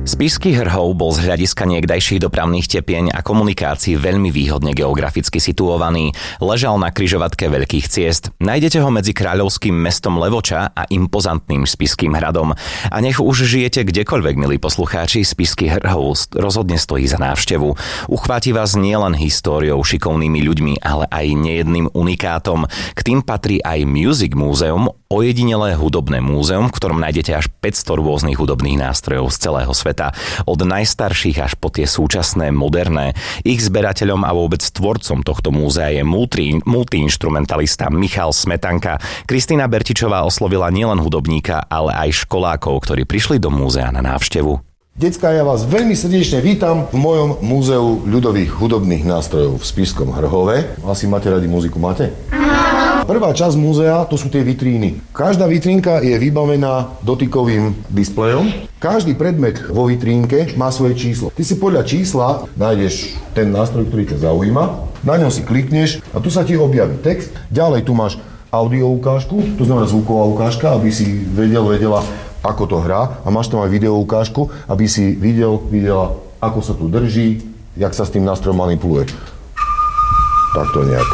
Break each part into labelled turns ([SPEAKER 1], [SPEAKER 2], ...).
[SPEAKER 1] Spišský Hrhov bol z hľadiska niekdajších dopravných tepieň a komunikácií veľmi výhodne geograficky situovaný. Ležal na križovatke veľkých ciest. Nájdete ho medzi kráľovským mestom Levoča a impozantným Spišským hradom. A nech už žijete kdekoľvek, milí poslucháči, Spišský Hrhov rozhodne stojí za návštevu. Uchváti vás nielen históriou, šikovnými ľuďmi, ale aj nejedným unikátom. K tým patrí aj Music Museum, ojedinelé hudobné múzeum, v ktorom nájdete až 500 rôznych hudobných nástrojov z celého sveta. Od najstarších až po tie súčasné, moderné. Ich zberateľom a vôbec tvorcom tohto múzea je multiinstrumentalista Michal Smetanka. Kristína Bertičová oslovila nielen hudobníka, ale aj školákov, ktorí prišli do múzea na návštevu.
[SPEAKER 2] Decká, ja vás veľmi srdečne vítam v mojom múzeu ľudových hudobných nástrojov v Spišskom Hrhove. Asi máte radi muziku, máte? Prvá časť múzea, to sú tie vitríny. Každá vitrínka je vybavená dotykovým displejom. Každý predmet vo vitrínke má svoje číslo. Ty si podľa čísla nájdeš ten nástroj, ktorý ťa zaujíma, na ňom si klikneš a tu sa ti objaví text. Ďalej tu máš audio ukážku, to znamená zvuková ukážka, aby si vedela, ako to hrá. A máš tam aj video ukážku, aby si videla, ako sa tu drží, jak sa s tým nástrojom manipuluje. Takto nejak.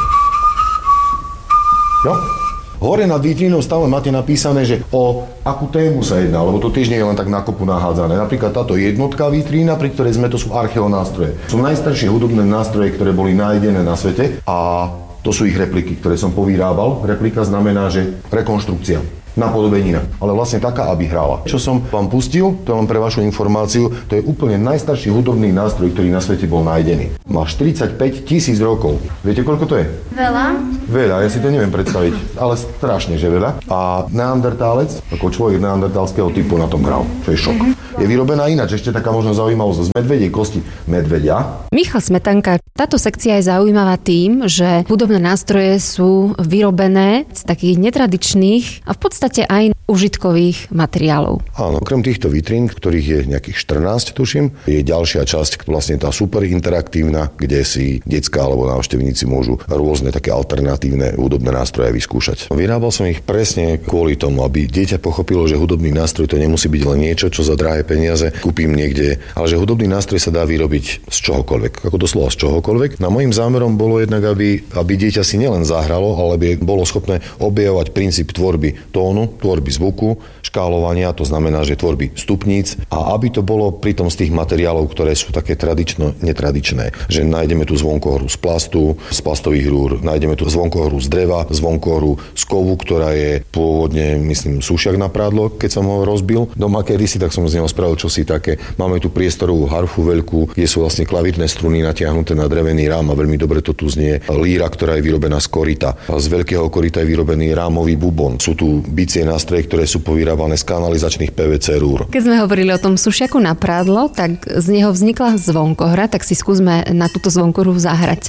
[SPEAKER 2] Jo? Hore nad vitrínou stále máte napísané, že o akú tému sa jedná, lebo to tiež nie je len tak na kopu nahádzané. Napríklad táto jednotka vitrína, pri ktorej sme, to sú archeonástroje. Sú najstaršie hudobné nástroje, ktoré boli nájdené na svete a to sú ich repliky, ktoré som povyrábal. Replika znamená, že rekonštrukcia. Napodobenina, ale vlastne taká, aby hrála. Čo som vám pustil, to len pre vašu informáciu, to je úplne najstarší hudobný nástroj, ktorý na svete bol nájdený. Má 45 000 rokov. Viete, koľko to je? Veľa, ja si to neviem predstaviť, ale strašne, že veľa. A neandertálec, ako človek neandertálskeho typu na tom hral, čo je šok. Je vyrobená ináč, ešte taká možno zaujímavosť z medvedej kosti medveďa.
[SPEAKER 3] Michal Smetanka, táto sekcia je zaujímavá tým, že hudobné nástroje sú vyrobené z takých netradičných a v podstate aj užitkových materiálov.
[SPEAKER 2] Áno, okrem týchto vitrín, ktorých je nejakých 14, tuším, je ďalšia časť, vlastne tá super interaktívna, kde si decká alebo návštevníci môžu rôzne také alternatívne hudobné nástroje vyskúšať. Vyrábal som ich presne kvôli tomu, aby dieťa pochopilo, že hudobný nástroj to nemusí byť len niečo, čo za drahé peniaze kúpim niekde, ale že hudobný nástroj sa dá vyrobiť z čohokoľvek, ako doslova z čohokoľvek. No mojím zámerom bolo jednak, aby dieťa si nielen zahralo, ale aby bolo schopné objavovať princíp tvorby tónu, tvorby zvuku, škálovania, to znamená, že tvorby stupníc, a aby to bolo pritom z tých materiálov, ktoré sú také netradičné, že nájdeme tu zvonkohru z plastu, z plastových rúr, nájdeme tu zvonkohru z dreva, zvonkohru z kovu, ktorá je pôvodne, myslím, sušiak na prádlo, keď som ho rozbil doma kedysi, tak som z neho spravil čosi také. Máme tu priestorovú harfu veľkú, kde sú vlastne klavírne struny natiahnuté na drevený rám a veľmi dobre to tu znie. Líra, ktorá je vyrobená z korita. A z veľkého korita je vyrobený rámový bubon. Sú tu bicie nástroje, ktoré sú povyrábané z kanalizačných PVC rúr.
[SPEAKER 3] Keď sme hovorili o tom sušiaku na prádlo, tak z neho vznikla zvonkohra, tak si skúsme na túto zvonkohru zahrať.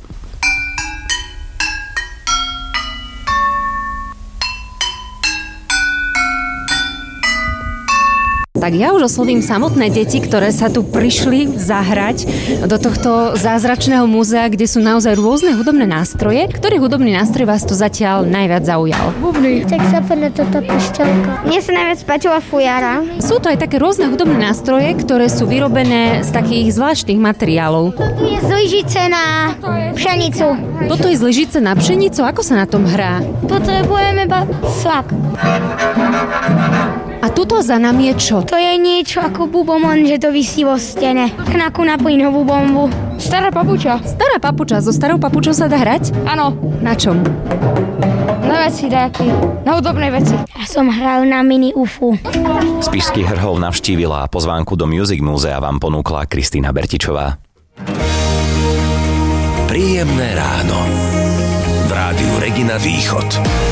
[SPEAKER 3] Tak ja už oslovím samotné deti, ktoré sa tu prišli zahrať do tohto zázračného múzea, kde sú naozaj rôzne hudobné nástroje. Ktorý hudobný nástroj vás tu zatiaľ najviac zaujal?
[SPEAKER 4] Bubny. Saxofón, toto pišťalka. Mne sa najviac páčila fujara.
[SPEAKER 3] Sú to aj také rôzne hudobné nástroje, ktoré sú vyrobené z takých zvláštnych materiálov.
[SPEAKER 4] Toto je z lyžice na pšenicu.
[SPEAKER 3] Toto je z lyžice na pšenicu? Ako sa na tom hrá?
[SPEAKER 4] Potrebujeme iba slak.
[SPEAKER 3] A tuto za nami je čo?
[SPEAKER 4] To je niečo ako bubon, že to visí vo stene. Knaku na plynovú bombu. Stará papuča.
[SPEAKER 3] Stará papuča. So starou papučou sa dá hrať?
[SPEAKER 4] Áno.
[SPEAKER 3] Na čom?
[SPEAKER 4] Na veci dajaké. Na hudobnej veci. Ja som hral na mini UFU.
[SPEAKER 1] Spišský Hrhov navštívila a pozvánku do Music Musea vám ponúkla Kristína Bertičová.
[SPEAKER 5] Príjemné ráno. V rádiu Regina Východ.